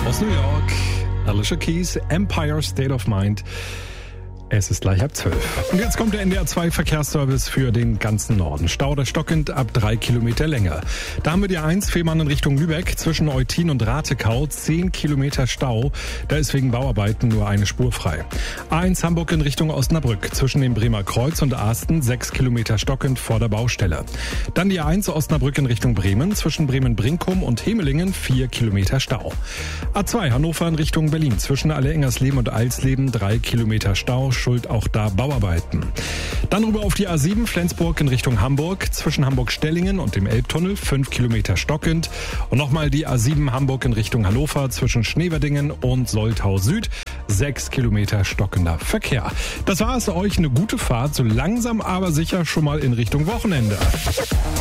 Aus New York, Alicia Keys, Empire State of Mind. Es ist gleich 11:30. Und jetzt kommt der NDR 2 Verkehrsservice für den ganzen Norden. Stau oder stockend ab 3 Kilometer Länge. Da haben wir die A1 Fehmarn in Richtung Lübeck zwischen Eutin und Ratekau 10 Kilometer Stau. Da ist wegen Bauarbeiten nur eine Spur frei. A1 Hamburg in Richtung Osnabrück zwischen dem Bremer Kreuz und Asten 6 Kilometer stockend vor der Baustelle. Dann die A1 Osnabrück in Richtung Bremen zwischen Bremen-Brinkum und Hemelingen 4 Kilometer Stau. A2 Hannover in Richtung Berlin zwischen Alle-Engersleben und Alsleben 3 Kilometer Stau. Schuld auch da Bauarbeiten. Dann rüber auf die A7 Flensburg in Richtung Hamburg zwischen Hamburg-Stellingen und dem Elbtunnel 5 Kilometer stockend. Und nochmal die A7 Hamburg in Richtung Hannover zwischen Schneverdingen und Soltau Süd 6 Kilometer stockender Verkehr. Das war es, euch eine gute Fahrt, so langsam aber sicher schon mal in Richtung Wochenende.